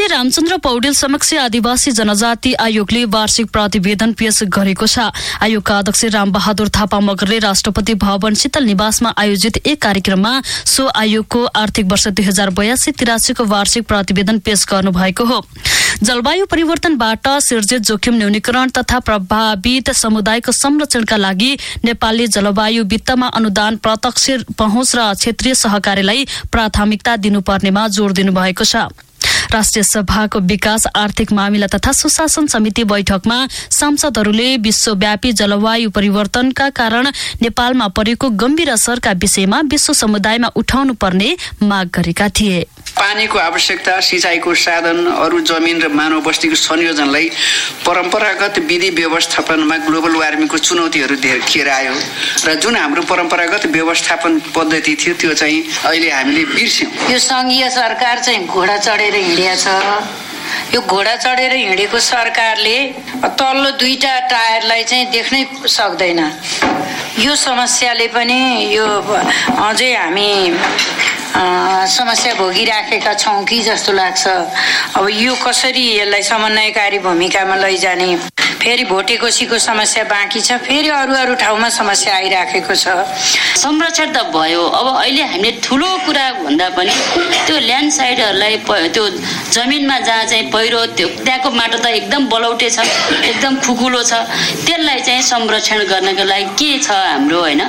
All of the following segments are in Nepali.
रामचन्द्र पौडेल समक्ष आदिवासी जनजाति आयोगले वार्षिक प्रतिवेदन पेश गरेको छ। आयोगका अध्यक्ष रामबहादुर थापा मगरले राष्ट्रपति भवन शीतल निवासमा आयोजित एक कार्यक्रममा सो आयोगको आर्थिक वर्ष 2082-83 को वार्षिक प्रतिवेदन पेश गर्नुभएको हो। जलवायु परिवर्तनबाट सिर्जित जोखिम न्यूनीकरण तथा प्रभावित समुदायको संरक्षणका लागि नेपालले जलवायु वित्तमा अनुदान, प्रत्यक्ष पहुँच र क्षेत्रीय सहकारीलाई प्राथमिकता दिनुपर्नेमा जोड़ दिनुभएको छ। राष्ट्रिय सभाको विकास, आर्थिक मामिला तथा सुशासन समिति बैठकमा सांसदहरूले विश्वव्यापी जलवायु परिवर्तनका कारण नेपालमा परेको गम्भीर असरका विषयमा विश्व समुदायमा उठाउनु पर्ने माग गरेका थिए। पानीको आवश्यकता, सिँचाइको साधन, अरू जमिन र मानव बस्तीको संयोजनलाई परम्परागत विधि व्यवस्थापनमा ग्लोबल वार्मिङको चुनौतीहरू देखिएर आयो र जुन हाम्रो परम्परागत व्यवस्थापन पद्धति थियो त्यो चाहिँ अहिले हामीले बिर्स्यौं। यो संघीय सरकार चाहिँ घोडा चढेर हिँडेको छ। यो घोडा चढेर हिँडेको सरकारले तल्लो दुईटा टायरलाई चाहिँ देख्नै सक्दैन। यो समस्याले पनि यो अझै हामी समस्या भोगिराखेका छौं कि जस्तो लाग्छ। अब यो कसरी यसलाई समन्वयकारी भूमिकामा लैजाने, फेरि भोटेकोसीको समस्या बाँकी छ, फेरि अरू ठाउँमा समस्या आइराखेको छ। संरक्षण त भयो, अब अहिले हामीले ठुलो कुरा भन्दा पनि त्यो ल्यान्डस्लाइडहरूलाई त्यो जमिनमा जहाँ चाहिँ पहिरो त्यो त्यहाँको माटो त एकदम बलौटे छ, एकदम खुकुलो छ, त्यसलाई चाहिँ संरक्षण गर्नको लागि के छ हाम्रो हैन।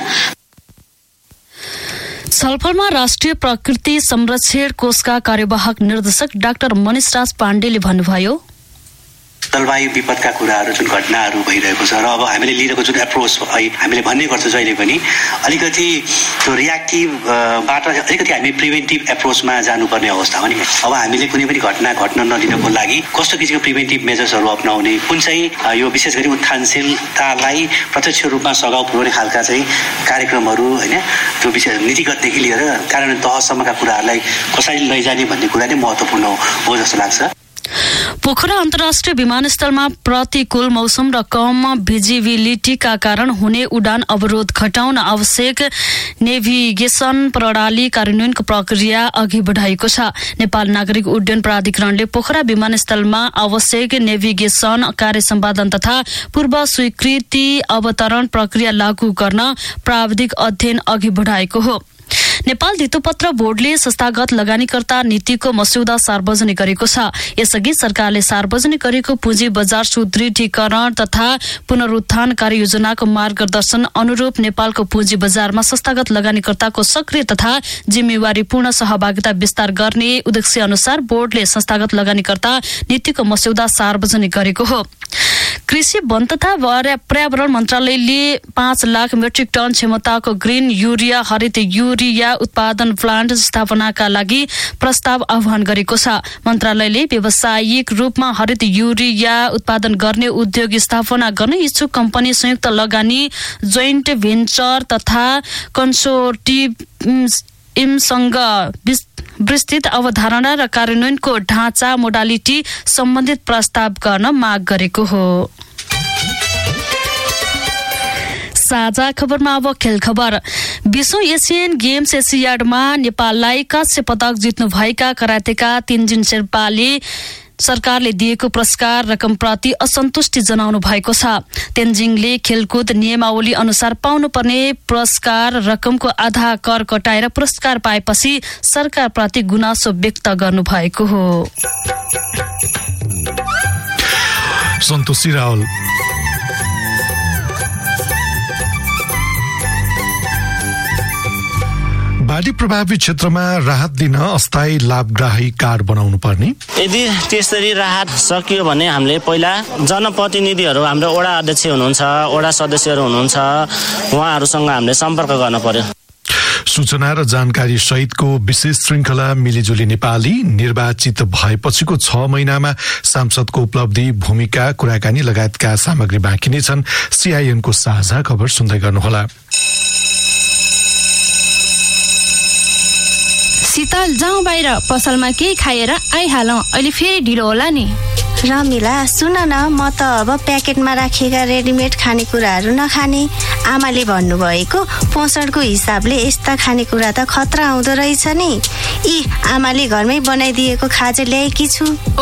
छलफलमा राष्ट्रिय प्रकृति संरक्षण कोषका कार्यवाहक निर्देशक डाक्टर मनिष राज पाण्डेले भन्नुभयो, जलवायु विपदका कुराहरू जुन घटनाहरू भइरहेको छ र अब हामीले लिएको जुन एप्रोच हामीले भन्ने गर्छौँ जहिले पनि अलिकति त्यो रियाक्टिभबाट अलिकति हामी प्रिभेन्टिभ एप्रोचमा जानुपर्ने अवस्था हो नि। अब हामीले कुनै पनि घटना घट्न नदिनको लागि कस्तो किसिमको प्रिभेन्टिभ मेजर्सहरू अपनाउने, कुन चाहिँ यो विशेष गरी उत्थानशीलतालाई प्रत्यक्ष रूपमा सघाउ पुर्याउने खालका चाहिँ कार्यक्रमहरू हैन, त्यो विशेष नीतिगतदेखि लिएर कार्यान्वयन तहसम्मका कुराहरूलाई कसरी लैजाने भन्ने कुरा नै महत्त्वपूर्ण हो जस्तो लाग्छ। पोखरा अन्तर्राष्ट्रिय विमानस्थलमा प्रतिकूल मौसम र कम भिजिबिलिटीका कारण हुने उडान अवरोध घटाउन आवश्यक नेभिगेसन प्रणाली कार्यान्वयनको प्रक्रिया अघि बढाएको छ। नेपाल नागरिक उड्डयन प्राधिकरणले पोखरा विमानस्थलमा आवश्यक नेभिगेसन कार्य सम्पादन तथा पूर्व स्वीकृति अवतरण प्रक्रिया लागू गर्न प्राविधिक अध्ययन अघि बढाएको हो। नेपाल धितोपत्र बोर्डले संस्थागत लगानीकर्ता नीतिको मस्यौदा सार्वजनिक गरेको छ। यसअघि सरकारले सार्वजनिक गरेको पुँजी बजार सुदृढीकरण तथा पुनरुत्थान कार्ययोजनाको मार्गदर्शन अनुरूप नेपालको पुँजी बजारमा संस्थागत लगानीकर्ताको सक्रिय तथा जिम्मेवारीपूर्ण सहभागिता विस्तार गर्ने उद्देश्य अनुसार बोर्डले संस्थागत लगानीकर्ता नीतिको मस्यौदा सार्वजनिक गरेको हो। कृषि, वन तथा पर्यावरण मन्त्रालयले 5 लाख मेट्रिक टन क्षमताको ग्रीन यूरिया, हरित यूरिया उत्पादन प्लान्ट स्थापनाका लागि प्रस्ताव आह्वान गरेको छ। मन्त्रालयले व्यावसायिक रूपमा हरित यूरिया उत्पादन गर्ने उद्योग स्थापना गर्न इच्छुक कम्पनी, संयुक्त लगानी, जोइन्ट भेन्चर तथा कन्सोर्टियमसँग विस्तृत अवधारणा र कार्यान्वयनको ढाँचा मोडालिटी सम्बन्धित प्रस्ताव गर्न माग गरेको हो। साझा खबरमा अब खेल खबर। 20औं एसियन गेम्स एसियाडमा नेपाललाई काँस्य पदक जित्नुभएका करातेका तेन्जिङ शेर्पाले सरकारले दिएको पुरस्कार रकमप्रति असन्तुष्टि जनाउनु भएको छ। तेन्जिङले खेलकुद नियमावली अनुसार पाउनुपर्ने पुरस्कार रकमको आधा कर कटाएर पुरस्कार पाएपछि सरकारप्रति गुनासो व्यक्त गर्नुभएको हो। सन्तोषी रावल। बाढी प्रभावित क्षेत्रमा राहत दिन अस्थायी लाभग्राही कार्ड बनाउनु पर्ने। यदि त्यसरी राहत सकियो भने हामीले पहिला जनप्रतिनिधिहरू, हाम्रो वडा अध्यक्ष हुनुहुन्छ, वडा सदस्यहरू हुनुहुन्छ, उहाँहरूसँग हामीले सम्पर्क गर्न पर्यो। सूचना र जानकारी सहितको विशेष श्रृंखला मिलिजुली नेपाली निर्वाचित भएपछिको 6 महिनामा सांसदको उपलब्धि, भूमिका, कुराकानी लगायतका सामग्री बाँकी नै छन्। सीआईएनको साझा खबर सुन्दै गर्नुहोला। शीतल, जाउँ बाहिर, पसलमा केही खाएर आइहालौँ, अहिले फेरि ढिलो होला नि। रमिला, सुन न, म त अब प्याकेटमा राखिएका रेडिमेड खानेकुराहरू नखाने। आमाले भन्नुभएको पोषणको हिसाबले यस्ता खानेकुरा त खतरा आउँदो रहेछ नि। आमाले घरमै बनाइदिएको खाजा ल्याएकी छु।